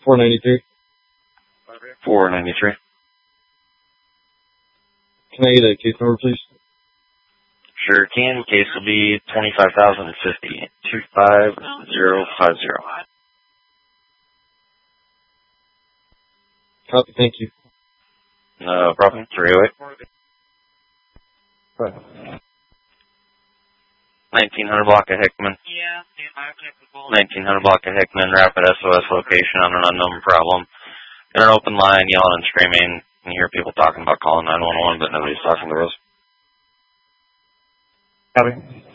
493. 493. Can I get a case number, please? Sure can. Case will be 25,050. 25050. Copy, thank you. No problem. 308. Right. 1900 block of Hickman. 1900 block of Hickman. Rapid SOS location on an unknown problem. In an open line, yelling and screaming. You hear people talking about calling 911, but nobody's talking to us. Copy.